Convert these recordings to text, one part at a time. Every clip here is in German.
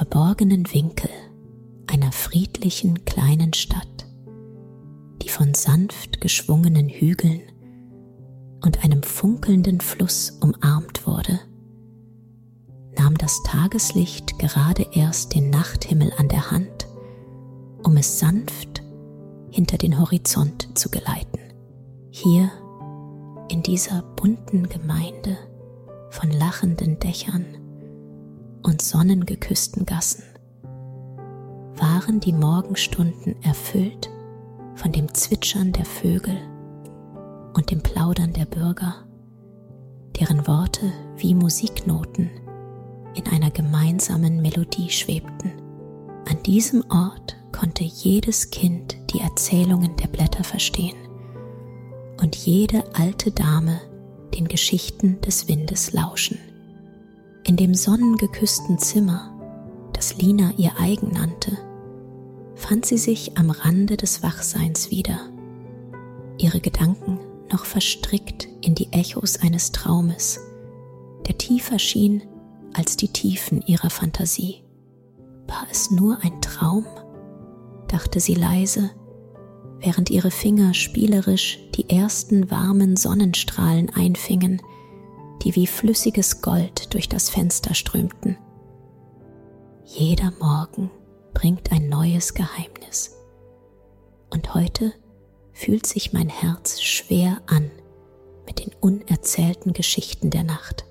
verborgenen Winkel einer friedlichen kleinen Stadt, die von sanft geschwungenen Hügeln und einem funkelnden Fluss umarmt wurde, nahm das Tageslicht gerade erst den Nachthimmel an der Hand, um es sanft hinter den Horizont zu geleiten. Hier, in dieser bunten Gemeinde von lachenden Dächern und sonnengeküssten Gassen, waren die Morgenstunden erfüllt von dem Zwitschern der Vögel und dem Plaudern der Bürger, deren Worte wie Musiknoten in einer gemeinsamen Melodie schwebten. An diesem Ort konnte jedes Kind die Erzählungen der Blätter verstehen und jede alte Dame den Geschichten des Windes lauschen. In dem sonnengeküssten Zimmer, das Lina ihr eigen nannte, fand sie sich am Rande des Wachseins wieder, ihre Gedanken noch verstrickt in die Echos eines Traumes, der tiefer schien als die Tiefen ihrer Fantasie. War es nur ein Traum? Dachte sie leise, während ihre Finger spielerisch die ersten warmen Sonnenstrahlen einfingen, die wie flüssiges Gold durch das Fenster strömten. Jeder Morgen bringt ein neues Geheimnis. Und heute fühlt sich mein Herz schwer an mit den unerzählten Geschichten der Nacht.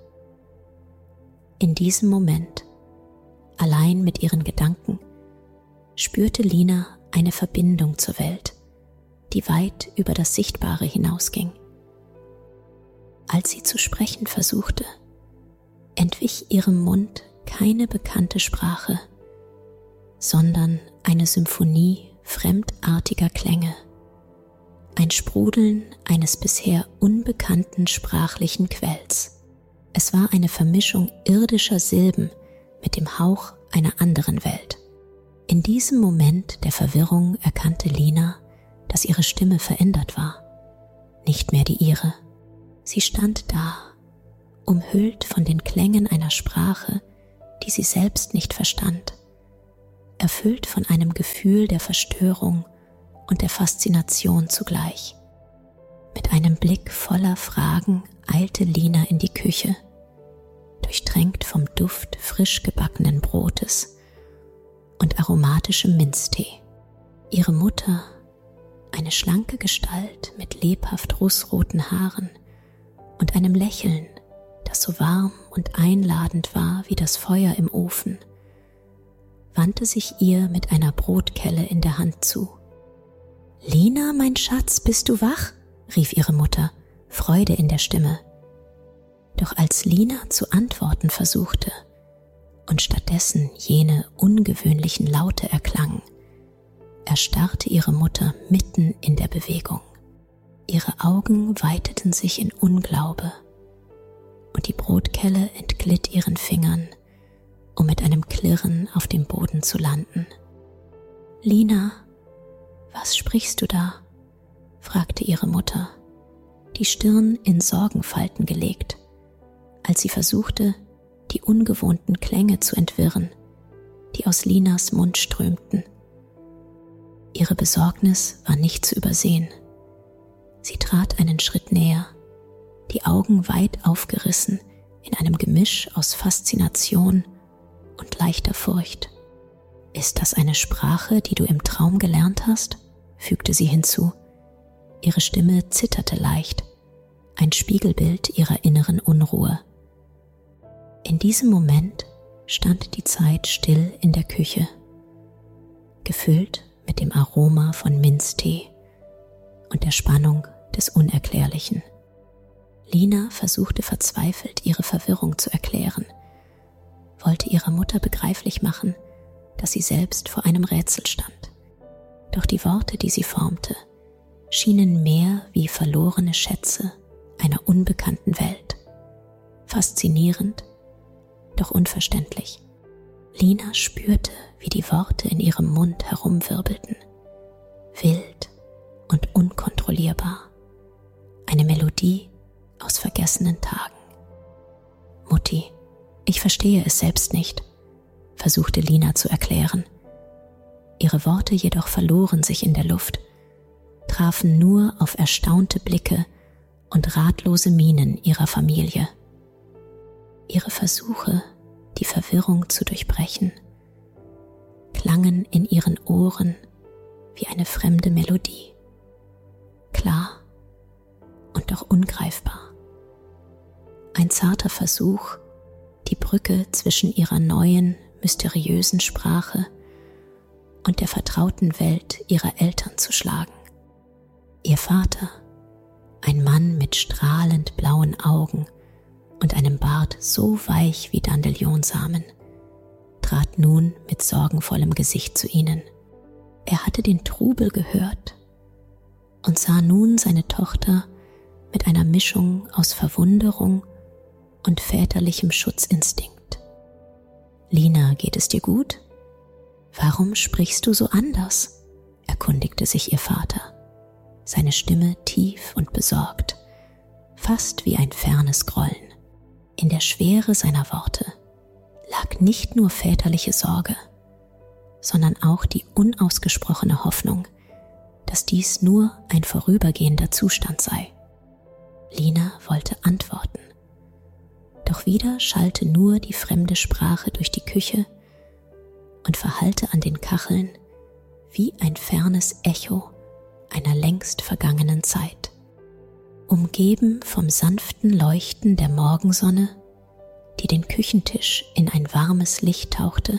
In diesem Moment, allein mit ihren Gedanken, spürte Lina eine Verbindung zur Welt, die weit über das Sichtbare hinausging. Als sie zu sprechen versuchte, entwich ihrem Mund keine bekannte Sprache, sondern eine Symphonie fremdartiger Klänge, ein Sprudeln eines bisher unbekannten sprachlichen Quells. Es war eine Vermischung irdischer Silben mit dem Hauch einer anderen Welt. In diesem Moment der Verwirrung erkannte Lina, dass ihre Stimme verändert war, nicht mehr die ihre. Sie stand da, umhüllt von den Klängen einer Sprache, die sie selbst nicht verstand, erfüllt von einem Gefühl der Verstörung und der Faszination zugleich. Mit einem Blick voller Fragen eilte Lina in die Küche, durchtränkt vom Duft frisch gebackenen Brotes und aromatischem Minztee. Ihre Mutter, eine schlanke Gestalt mit lebhaft rußroten Haaren und einem Lächeln, das so warm und einladend war wie das Feuer im Ofen, wandte sich ihr mit einer Brotkelle in der Hand zu. »Lina, mein Schatz, bist du wach?« rief ihre Mutter, Freude in der Stimme. Doch als Lina zu antworten versuchte und stattdessen jene ungewöhnlichen Laute erklangen, erstarrte ihre Mutter mitten in der Bewegung. Ihre Augen weiteten sich in Unglaube und die Brotkelle entglitt ihren Fingern, um mit einem Klirren auf dem Boden zu landen. »Lina, was sprichst du da?« fragte ihre Mutter, die Stirn in Sorgenfalten gelegt, als sie versuchte, die ungewohnten Klänge zu entwirren, die aus Linas Mund strömten. Ihre Besorgnis war nicht zu übersehen. Sie trat einen Schritt näher, die Augen weit aufgerissen in einem Gemisch aus Faszination und leichter Furcht. »Ist das eine Sprache, die du im Traum gelernt hast?« fügte sie hinzu. Ihre Stimme zitterte leicht, ein Spiegelbild ihrer inneren Unruhe. In diesem Moment stand die Zeit still in der Küche, gefüllt mit dem Aroma von Minztee und der Spannung des Unerklärlichen. Lina versuchte verzweifelt, ihre Verwirrung zu erklären, wollte ihrer Mutter begreiflich machen, dass sie selbst vor einem Rätsel stand. Doch die Worte, die sie formte, schienen mehr wie verlorene Schätze einer unbekannten Welt. Faszinierend, doch unverständlich. Lina spürte, wie die Worte in ihrem Mund herumwirbelten. Wild und unkontrollierbar. Eine Melodie aus vergessenen Tagen. »Mutti, ich verstehe es selbst nicht«, versuchte Lina zu erklären. Ihre Worte jedoch verloren sich in der Luft, trafen nur auf erstaunte Blicke und ratlose Mienen ihrer Familie. Ihre Versuche, die Verwirrung zu durchbrechen, klangen in ihren Ohren wie eine fremde Melodie, klar und doch ungreifbar. Ein zarter Versuch, die Brücke zwischen ihrer neuen, mysteriösen Sprache und der vertrauten Welt ihrer Eltern zu schlagen. Ihr Vater, ein Mann mit strahlend blauen Augen und einem Bart so weich wie Dandelionssamen, trat nun mit sorgenvollem Gesicht zu ihnen. Er hatte den Trubel gehört und sah nun seine Tochter mit einer Mischung aus Verwunderung und väterlichem Schutzinstinkt. »Lina, geht es dir gut? Warum sprichst du so anders?« erkundigte sich ihr Vater, seine Stimme tief und besorgt, fast wie ein fernes Grollen. In der Schwere seiner Worte lag nicht nur väterliche Sorge, sondern auch die unausgesprochene Hoffnung, dass dies nur ein vorübergehender Zustand sei. Lina wollte antworten, doch wieder schallte nur die fremde Sprache durch die Küche und verhallte an den Kacheln wie ein fernes Echo einer längst vergangenen Zeit. Umgeben vom sanften Leuchten der Morgensonne, die den Küchentisch in ein warmes Licht tauchte,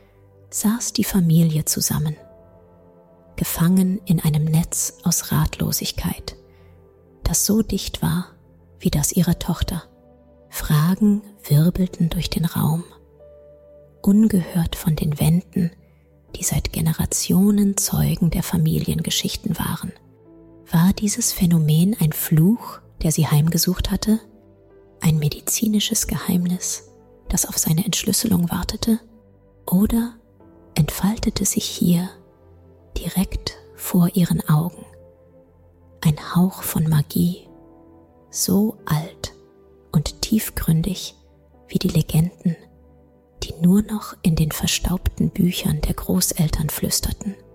saß die Familie zusammen, gefangen in einem Netz aus Ratlosigkeit, das so dicht war wie das ihrer Tochter. Fragen wirbelten durch den Raum, ungehört von den Wänden, die seit Generationen Zeugen der Familiengeschichten waren. War dieses Phänomen ein Fluch, der sie heimgesucht hatte? Ein medizinisches Geheimnis, das auf seine Entschlüsselung wartete? Oder entfaltete sich hier, direkt vor ihren Augen, ein Hauch von Magie, so alt und tiefgründig wie die Legenden, die nur noch in den verstaubten Büchern der Großeltern flüsterten?